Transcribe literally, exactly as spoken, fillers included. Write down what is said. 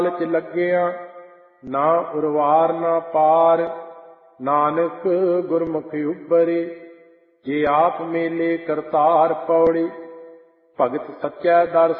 ਚ ਲੱਗਿਆ ਨਾ ਉਰਵਾਰ ਨਾ ਪਾਰ। ਨਾਨਕ ਗੁਰਮੁਖ ਉਬਰੇ ਜੇ ਆਪ ਮੇਲੇ ਕਰਤਾਰ। ਪੌੜੀ ਭਗਤ ਸੱਚੈ ਦਰ